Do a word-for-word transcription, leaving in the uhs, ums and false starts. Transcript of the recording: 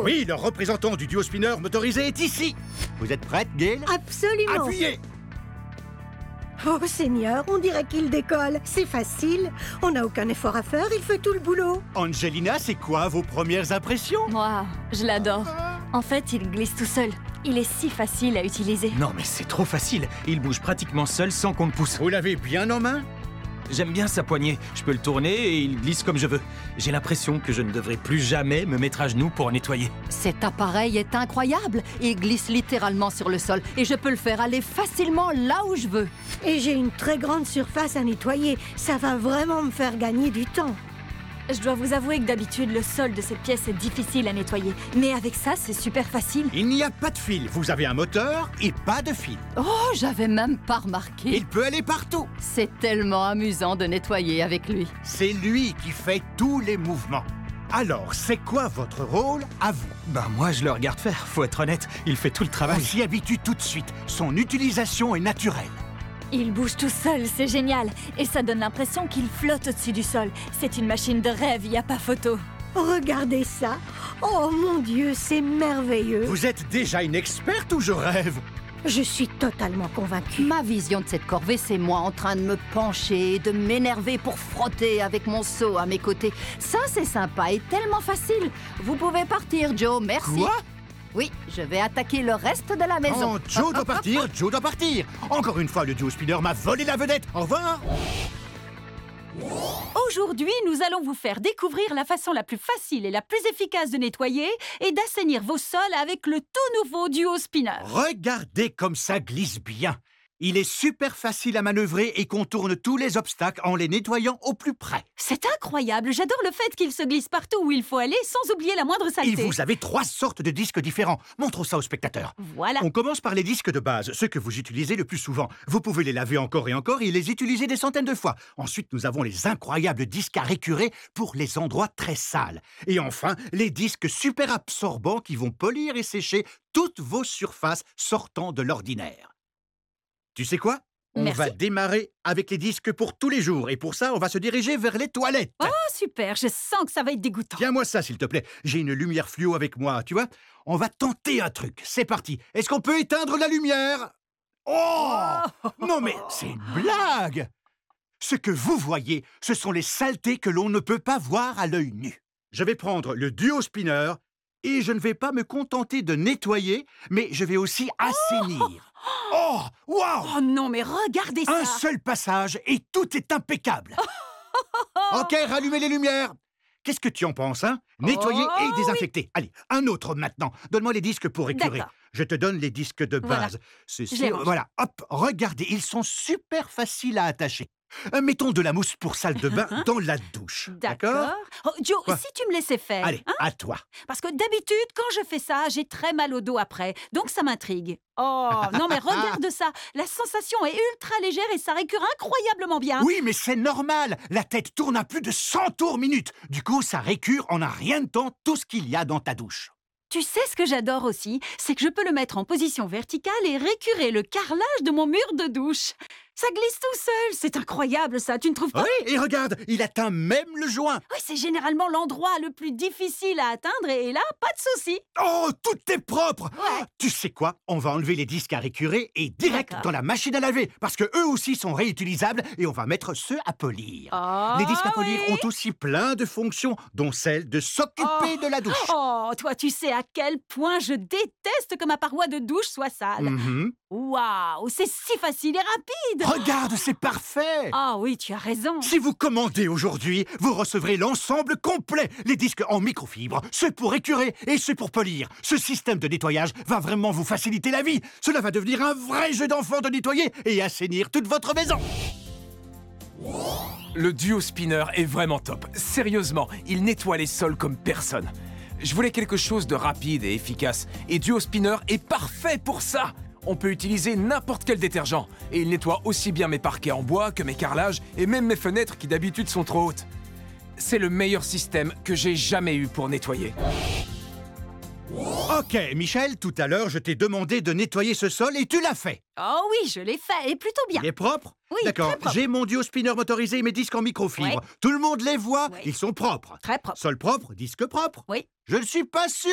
Oui, le représentant du duo spinner motorisé est ici. Vous êtes prête, Gail? Absolument. Appuyez. Oh Seigneur, on dirait qu'il décolle. C'est facile. On n'a aucun effort à faire, il fait tout le boulot. Angelina, c'est quoi vos premières impressions? Moi, je l'adore. En fait, il glisse tout seul. Il est si facile à utiliser. Non, mais c'est trop facile. Il bouge pratiquement seul sans qu'on le pousse. Vous l'avez bien en main? J'aime bien sa poignée. Je peux le tourner et il glisse comme je veux. J'ai l'impression que je ne devrais plus jamais me mettre à genoux pour nettoyer. Cet appareil est incroyable. Il glisse littéralement sur le sol et je peux le faire aller facilement là où je veux. Et j'ai une très grande surface à nettoyer. Ça va vraiment me faire gagner du temps. Je dois vous avouer que d'habitude, le sol de cette pièce est difficile à nettoyer. Mais avec ça, c'est super facile. Il n'y a pas de fil. Vous avez un moteur et pas de fil. Oh, j'avais même pas remarqué. Il peut aller partout. C'est tellement amusant de nettoyer avec lui. C'est lui qui fait tous les mouvements. Alors, c'est quoi votre rôle à vous? Ben moi, je le regarde faire. Faut être honnête, il fait tout le On travail. s'y habitue tout de suite. Son utilisation est naturelle. Il bouge tout seul, c'est génial. Et ça donne l'impression qu'il flotte au-dessus du sol. C'est une machine de rêve, il n'y a pas photo. Regardez ça. Oh mon Dieu, c'est merveilleux. Vous êtes déjà une experte ou je rêve? Je suis totalement convaincue. Ma vision de cette corvée, c'est moi en train de me pencher, de m'énerver pour frotter avec mon seau à mes côtés. Ça, c'est sympa et tellement facile. Vous pouvez partir, Joe, merci. Quoi? Oui, je vais attaquer le reste de la maison. Oh, Joe doit partir, Joe doit partir. Encore une fois, le duo spinner m'a volé la vedette. Au revoir. Aujourd'hui, nous allons vous faire découvrir la façon la plus facile et la plus efficace de nettoyer et d'assainir vos sols avec le tout nouveau duo spinner. Regardez comme ça glisse bien. Il est super facile à manœuvrer et contourne tous les obstacles en les nettoyant au plus près. C'est incroyable, j'adore le fait qu'il se glisse partout où il faut aller sans oublier la moindre Et saleté. vous avez trois sortes de disques différents. Montrons ça aux spectateurs. Voilà. On commence par les disques de base, ceux que vous utilisez le plus souvent. Vous pouvez les laver encore et encore et les utiliser des centaines de fois. Ensuite, nous avons les incroyables disques à récurer pour les endroits très sales. Et enfin, les disques super absorbants qui vont polir et sécher toutes vos surfaces sortant de l'ordinaire. Tu sais quoi? On Merci. va démarrer avec les disques pour tous les jours. Et pour ça, on va se diriger vers les toilettes. Oh, super, je sens que ça va être dégoûtant. Tiens-moi ça, s'il te plaît. J'ai une lumière fluo avec moi, tu vois? On va tenter un truc. C'est parti. Est-ce qu'on peut éteindre la lumière? Oh! Non mais, c'est une blague! Ce que vous voyez, ce sont les saletés que l'on ne peut pas voir à l'œil nu. Je vais prendre le duo spinner et je ne vais pas me contenter de nettoyer, mais je vais aussi assainir. Oh! Waouh! Oh non, mais regardez Un ça. seul passage et tout est impeccable. Ok, rallumez les lumières. Qu'est-ce que tu en penses, hein? Nettoyer Oh, et désinfecter. Allez, un autre maintenant. Donne-moi les disques pour récurer. D'accord. Je te donne les disques de Voilà. base. Ceci, Je les range. voilà, hop, regardez, ils sont super faciles à attacher. Euh, mettons de la mousse pour salle de bain dans la douche. D'accord. Oh, Joe, Quoi? si tu me laissais faire. Allez, hein? à toi. Parce que d'habitude, quand je fais ça, j'ai très mal au dos après. Donc ça m'intrigue. Oh, non mais regarde ça. La sensation est ultra légère et ça récure incroyablement bien. Oui, mais c'est normal. La tête tourne à plus de cent tours minute. Du coup, ça récure en un rien de temps tout ce qu'il y a dans ta douche. Tu sais ce que j'adore aussi, c'est que je peux le mettre en position verticale et récurer le carrelage de mon mur de douche. Ça glisse tout seul, c'est incroyable ça, tu ne trouves pas? Oui, et regarde, il atteint même le joint. Oui, c'est généralement l'endroit le plus difficile à atteindre et là, pas de souci. Oh, tout est propre. Ouais. Tu sais quoi? On va enlever les disques à récurer et direct D'accord. dans la machine à laver, parce que eux aussi sont réutilisables et on va mettre ceux à polir. Oh, les disques à polir oui. ont aussi plein de fonctions, dont celle de s'occuper Oh. de la douche. Oh, toi, tu sais à quel point je déteste que ma paroi de douche soit sale. Mhm. Waouh, c'est si facile et rapide. Regarde, c'est parfait. Ah oui, tu as raison. Si vous commandez aujourd'hui, vous recevrez l'ensemble complet. Les disques en microfibre, ceux pour récurer et ceux pour polir. Ce système de nettoyage va vraiment vous faciliter la vie. Cela va devenir un vrai jeu d'enfant de nettoyer et assainir toute votre maison. Le duo spinner est vraiment top. Sérieusement, il nettoie les sols comme personne. Je voulais quelque chose de rapide et efficace, et duo spinner est parfait pour ça. On peut utiliser n'importe quel détergent, et il nettoie aussi bien mes parquets en bois que mes carrelages, et même mes fenêtres qui d'habitude sont trop hautes. C'est le meilleur système que j'ai jamais eu pour nettoyer. Ok, Michel, tout à l'heure, je t'ai demandé de nettoyer ce sol et tu l'as fait. Oh oui, je l'ai fait, et plutôt bien. Il est propre? Oui, D'accord, très propre. j'ai mon duo spinner motorisé et mes disques en microfibre. Ouais. Tout le monde les voit, Ouais. ils sont propres. Très propre. Sol propre, disque propre. Oui. Je ne suis pas sûr